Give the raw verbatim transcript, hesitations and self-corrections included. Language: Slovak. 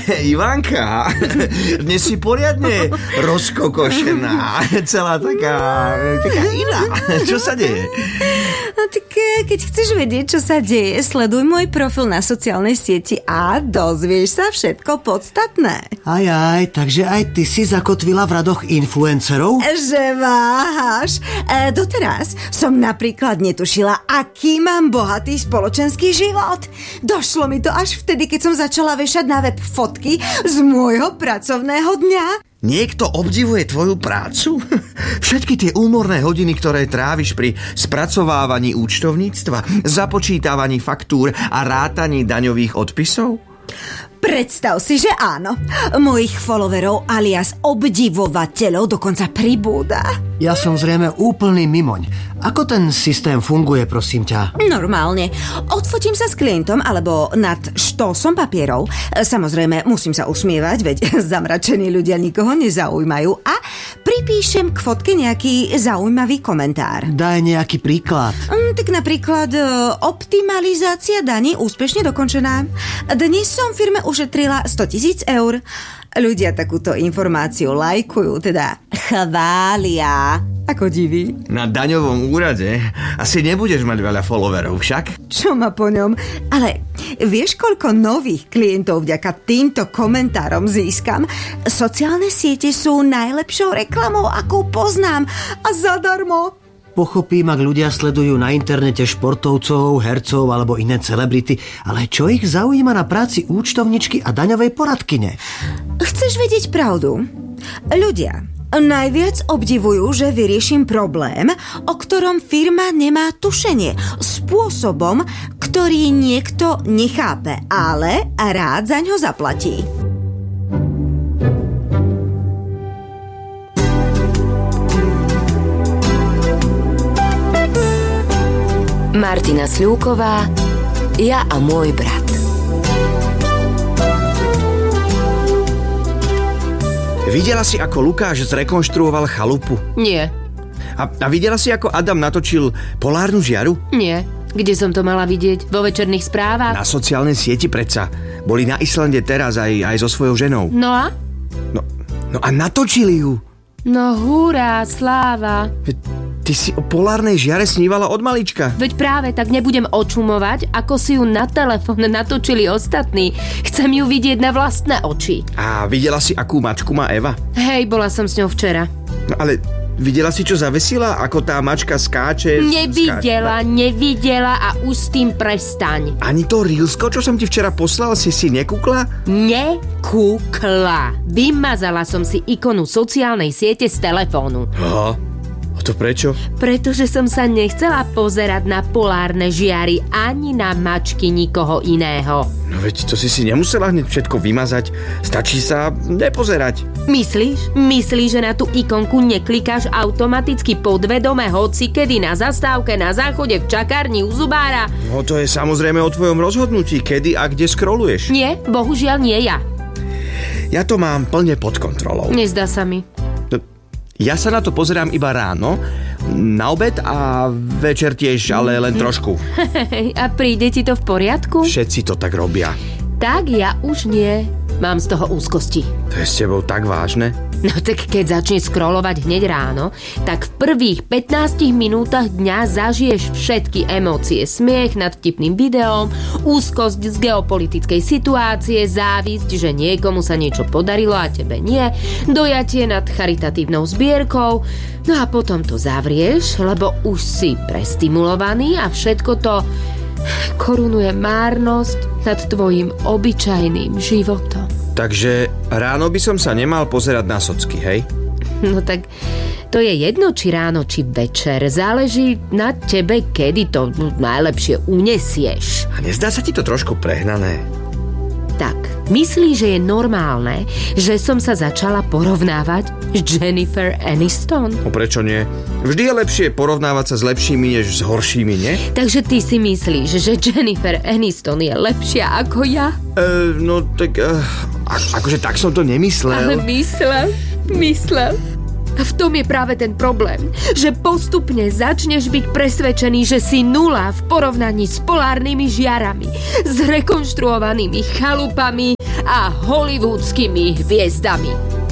Ivanka, dnes si poriadne rozkokošená. Celá taká, taká iná. Čo sa deje? No tak keď chceš vedieť, čo sa deje, sleduj môj profil na sociálnej sieti a dozvieš sa všetko podstatné. Aj, aj, takže aj ty si zakotvila v radoch influencerov? Že váhaš. E, doteraz som napríklad netušila, aký mám bohatý spoločenský život. Došlo mi to až vtedy, keď som začala vešať na web fotky z môjho pracovného dňa. Niekto obdivuje tvoju prácu? Všetky tie úmorné hodiny, ktoré tráviš pri spracovávaní účtovníctva, započítavaní faktúr a rátaní daňových odpisov? Predstav si, že áno. Mojich followerov alias obdivovateľov dokonca pribúda. Ja som zrejme úplný mimoň. Ako ten systém funguje, prosím ťa? Normálne. Odfotím sa s klientom alebo nad štosom papierov. Samozrejme, musím sa usmievať, veď zamračení ľudia nikoho nezaujímajú. A pripíšem k fotke nejaký zaujímavý komentár. Daj nejaký príklad. Mm, tak napríklad optimalizácia daní úspešne dokončená. Dnes som firme ušetrila stotisíc eur. Ľudia takúto informáciu lajkujú, teda chvália. Ako diví. Na daňovom úrade asi nebudeš mať veľa followerov, však? Čo ma po ňom? Ale vieš, koľko nových klientov vďaka týmto komentárom získam? Sociálne siete sú najlepšou reklamou, akú poznám. A zadarmo. Pochopím, ak ľudia sledujú na internete športovcov, hercov alebo iné celebrity, ale čo ich zaujíma na práci účtovničky a daňovej poradkyne? Chceš vedieť pravdu? Ľudia najviac obdivujú, že vyriešim problém, o ktorom firma nemá tušenie, spôsobom, ktorý niekto nechápe, ale rád zaňho zaplatí. Martina Sľúková, Ja a môj brat. Videla si, ako Lukáš zrekonštruoval chalupu? Nie. A, a videla si, ako Adam natočil polárnu žiaru? Nie. Kde som to mala vidieť? Vo večerných správach? Na sociálnej sieti predsa. Boli na Islande teraz aj, aj so svojou ženou. No a? No, no a natočili ju. No hurá, sláva. Ty si o polárnej žiare snívala od malička. Veď práve tak nebudem očumovať, ako si ju na telefón natočili ostatní. Chcem ju vidieť na vlastné oči. A videla si, akú mačku má Eva? Hej, bola som s ňou včera. No ale videla si, čo zavesila? Ako tá mačka skáče? Nevidela, skáče. nevidela a už s tým prestaň. Ani to reelsko, čo som ti včera poslal, si si nekúkla? Nekúkla. Vymazala som si ikonu sociálnej siete z telefónu. Aha. A to prečo? Pretože som sa nechcela pozerať na polárne žiary ani na mačky nikoho iného. No veď to si si nemusela hneď všetko vymazať. Stačí sa nepozerať. Myslíš? Myslíš, že na tú ikonku neklikáš automaticky podvedome hoci kedy na zastávke, na záchode, v čakárni, u zubára? No to je samozrejme o tvojom rozhodnutí, kedy a kde scrolluješ. Nie, bohužiaľ nie ja. Ja to mám plne pod kontrolou. Nezdá sa mi. Ja sa na to pozerám iba ráno, na obed a večer tiež, ale len trošku. A príde ti to v poriadku? Všetci to tak robia. Tak ja už nie. Mám z toho úzkosti. To je s tebou tak vážne? No tak keď začneš scrollovať hneď ráno, tak v prvých pätnástich minútach dňa zažiješ všetky emócie. Smiech nad vtipným videom, úzkosť z geopolitickej situácie, závisť, že niekomu sa niečo podarilo a tebe nie, dojatie nad charitatívnou zbierkou, no a potom to zavrieš, lebo už si prestimulovaný a všetko to korunuje márnosť nad tvojim obyčajným životom. Takže ráno by som sa nemal pozerať na socky, hej? No tak to je jedno, či ráno, či večer. Záleží na tebe, kedy to najlepšie unesieš. A nezdá sa ti to trošku prehnané? Tak, myslíš, že je normálne, že som sa začala porovnávať s Jennifer Aniston? No prečo nie? Vždy je lepšie porovnávať sa s lepšími, než s horšími, nie? Takže ty si myslíš, že Jennifer Aniston je lepšia ako ja? E, no tak... E, akože tak som to nemyslel. Ale myslel, myslel. A v tom je práve ten problém, že postupne začneš byť presvedčený, že si nula v porovnaní s polárnymi žiarami, s rekonštruovanými chalupami a hollywoodskými hviezdami.